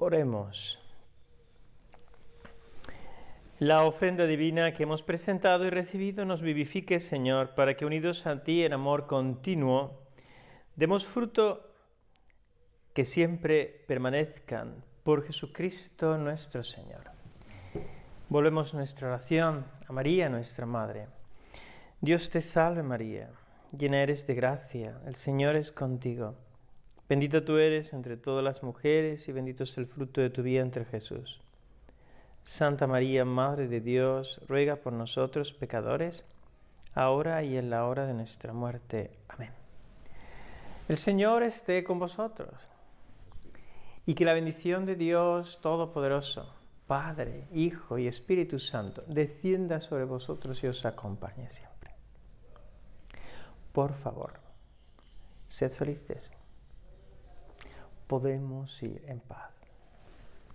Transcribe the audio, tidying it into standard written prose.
Oremos. La ofrenda divina que hemos presentado y recibido nos vivifique, Señor, para que unidos a ti en amor continuo, demos fruto que siempre permanezcan por Jesucristo nuestro Señor. Volvemos nuestra oración a María, nuestra Madre. Dios te salve María, llena eres de gracia, el Señor es contigo. Bendita tú eres entre todas las mujeres y bendito es el fruto de tu vientre Jesús. Santa María, Madre de Dios, ruega por nosotros pecadores, ahora y en la hora de nuestra muerte. Amén. El Señor esté con vosotros, y que la bendición de Dios Todopoderoso, Padre, Hijo y Espíritu Santo, descienda sobre vosotros y os acompañe siempre. Por favor, sed felices. Podemos ir en paz.